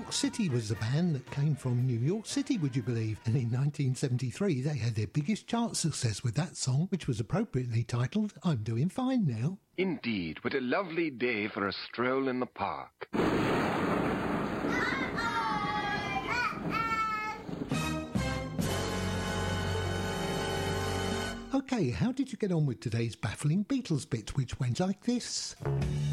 York City was the band that came from New York City, would you believe? And in 1973 they had their biggest chart success with that song, which was appropriately titled I'm Doing Fine Now. Indeed, what a lovely day for a stroll in the park. OK, how did you get on with today's baffling Beatles bit, which went like this?